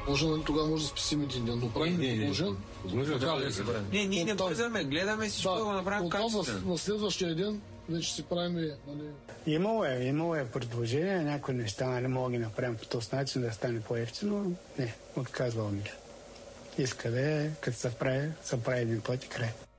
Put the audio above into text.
Може, тогава може да спасим един ден, но правим предложен. Не, ние не бързаме, гледаме всичко да го направим качествено. На следващия ден вече си правим. Нали... Имало е предложение, някои неща нали, мога да ги направим по този начин да стане по-ефтино. Не, отказвал ми. Иска да е, като се прави един път и край.